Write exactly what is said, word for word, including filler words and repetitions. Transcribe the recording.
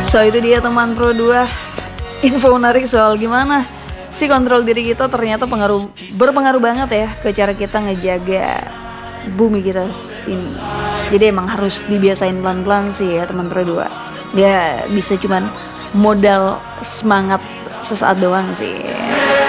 So itu dia teman Pro dua, info menarik soal gimana sih kontrol diri kita ternyata pengaruh berpengaruh banget ya ke cara kita ngejaga bumi kita ini. Jadi emang harus dibiasain pelan-pelan sih ya teman Pro dua. Dia bisa cuman modal semangat sesaat doang sih.